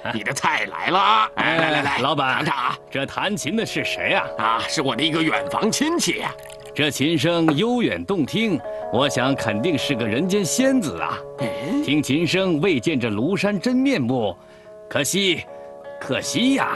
你的菜来了啊！来， 老板， 尝尝啊！ 这弹琴的是谁啊？ 啊，是我的一个远房亲戚呀。 这琴声悠远动听，我想肯定是个人间仙子啊！听琴声未见这庐山真面目，可惜呀！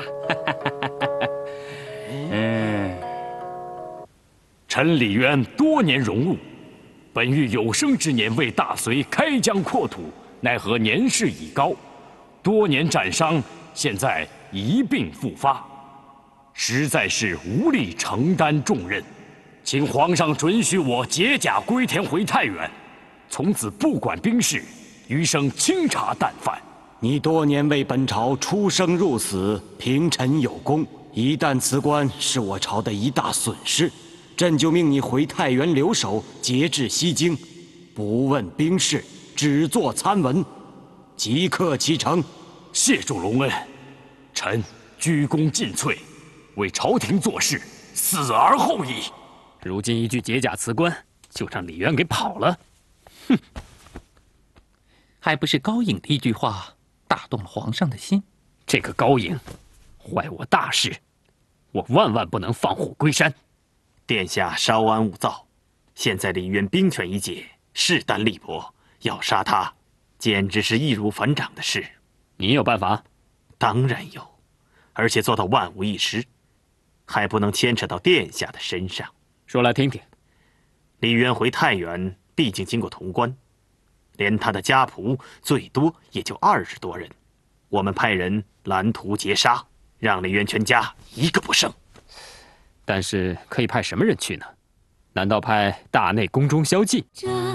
臣李渊多年荣辱，本欲有生之年为大隋开疆扩土，奈何年事已高，多年战伤，现在一病复发，实在是无力承担重任。请皇上准许我解甲归田回太原，从此不管兵事，余生清茶淡饭。 你多年为本朝出生入死，平臣有功，一旦辞官，是我朝的一大损失。朕就命你回太原留守，节制西京，不问兵事，只做参文，即刻启程。 谢主隆恩，臣鞠躬尽瘁，为朝廷做事，死而后已。 如今一句解甲辞官，就让李渊给跑了，哼！还不是高颖的一句话打动了皇上的心？这个高颖，坏我大事，我万万不能放虎归山。 殿下稍安勿躁，现在李渊兵权已解，势单力薄，要杀他，简直是易如反掌的事。 你有办法？ 当然有，而且做到万无一失，还不能牵扯到殿下的身上。 说来听听。 李渊回太原，毕竟经过潼关，连他的家仆最多也就20多人。我们派人拦途截杀，让李渊全家一个不剩。 但是可以派什么人去呢？难道派大内宫中萧纪？